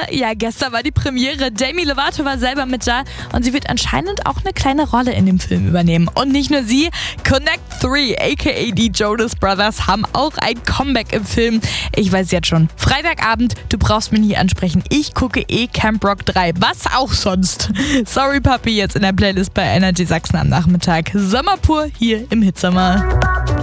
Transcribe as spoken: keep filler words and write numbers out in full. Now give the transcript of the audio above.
Ja, gestern war die Premiere. Demi Lovato war selber mit da und sie wird anscheinend auch eine kleine Rolle in dem Film übernehmen. Und nicht nur sie, Connect drei, aka die Jonas Brothers, haben auch ein Comeback im Film. Ich weiß jetzt schon, Freitagabend, du brauchst mich nicht ansprechen. Ich gucke eh Camp Rock drei. Was auch sonst. Sorry Papi, jetzt in der Playlist bei Energy Sachsen am Nachmittag. Sommer pur hier im Hitsommer.